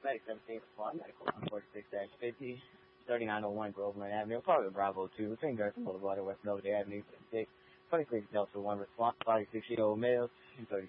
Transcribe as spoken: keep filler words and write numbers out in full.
Medic seventeen Squad, Medical one forty-six fifty, thirty-nine oh one Groveland Avenue, Apartment Bravo two, Saint Gerson Boulevard, West Melody Avenue, six, twenty-six Delta one response, forty-six-year-old male, thirty